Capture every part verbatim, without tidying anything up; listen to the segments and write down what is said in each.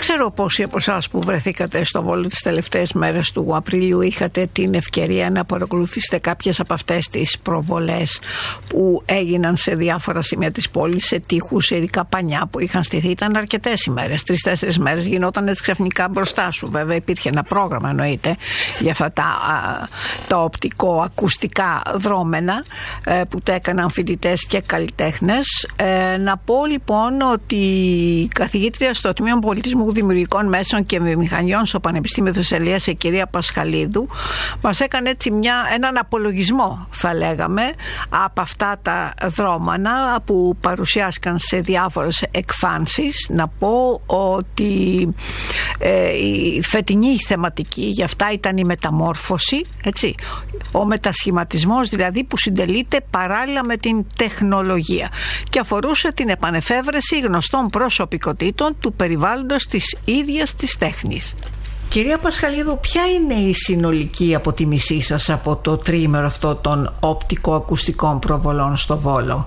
ξέρω πόσοι από εσάς που βρεθήκατε στο Βόλο τις τελευταίες μέρες του Απριλίου είχατε την ευκαιρία να παρακολουθήσετε κάποιες από αυτές τις προβολές που έγιναν σε διάφορα σημεία της πόλης, σε τείχους, σε ειδικά πανιά που είχαν στηθεί. Ήταν αρκετές ημέρες, τρεις-τέσσερις μέρες, γινόταν έτσι ξαφνικά μπροστά σου. Βέβαια υπήρχε ένα πρόγραμμα, εννοείται, για αυτά τα, τα οπτικο-ακουστικά δρόμενα που τα έκαναν φοιτητές και καλλιτέχνες. Ε, να πω λοιπόν ότι η καθηγήτρια στο Τμήμα Πολιτισμού, Δημιουργικών Μέσων και Βιομηχανιών στο Πανεπιστήμιο Θεσσαλίας, η κυρία Πασχαλίδου, μας έκανε έτσι μια, έναν απολογισμό, θα λέγαμε, από αυτά τα δρόμενα που παρουσιάστηκαν σε διάφορες εκφάνσεις. Να πω ότι ε, η φετινή θεματική για αυτά ήταν η μεταμόρφωση, έτσι, ο μετασχηματισμός δηλαδή που συντελείται παράλληλα με την τεχνολογία, και αφορούσε την επανεφεύρεση γνωστών προσωπικότητων του περιβάλλοντος της ίδιας της τέχνης. Κυρία Πασχαλίδου, ποια είναι η συνολική αποτίμησή σας από το τριήμερο αυτό των οπτικοακουστικών προβολών στο Βόλο?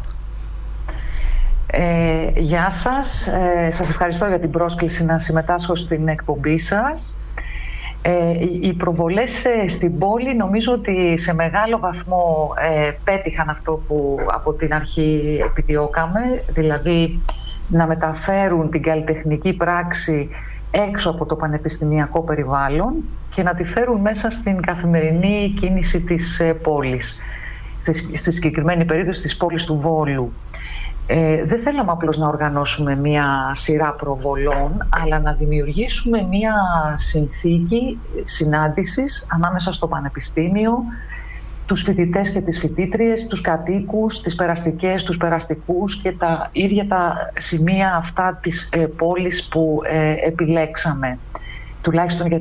Ε, γεια σας, ε, σας ευχαριστώ για την πρόσκληση να συμμετάσχω στην εκπομπή σας. Ε, οι προβολές ε, στην πόλη νομίζω ότι σε μεγάλο βαθμό ε, πέτυχαν αυτό που από την αρχή επιδιώκαμε, δηλαδή να μεταφέρουν την καλλιτεχνική πράξη έξω από το πανεπιστημιακό περιβάλλον και να τη φέρουν μέσα στην καθημερινή κίνηση της ε, πόλης, στη, στη συγκεκριμένη περίπτωση της πόλης του Βόλου. Ε, δεν θέλαμε απλώς να οργανώσουμε μία σειρά προβολών, αλλά να δημιουργήσουμε μία συνθήκη συνάντησης ανάμεσα στο πανεπιστήμιο, τους φοιτητές και τις φοιτήτριες, τους κατοίκους, τις περαστικές, τους περαστικούς και τα ίδια τα σημεία αυτά της ε, πόλης που ε, επιλέξαμε, τουλάχιστον για